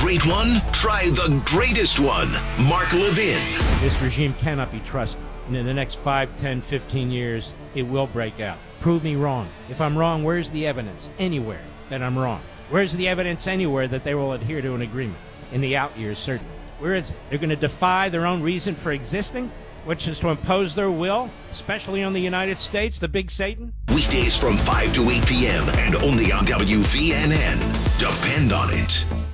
great one? Try the greatest one. Mark Levin. This regime cannot be trusted. And in the next 5, 10, 15 years, it will break out. Prove me wrong. If I'm wrong, where's the evidence anywhere that I'm wrong? Where's the evidence anywhere that they will adhere to an agreement? In the out years, certainly. Where is it? They're going to defy their own reason for existing, which is to impose their will, especially on the United States, the big Satan? Weekdays from 5 to 8 p.m. and only on WVNN. Depend on it.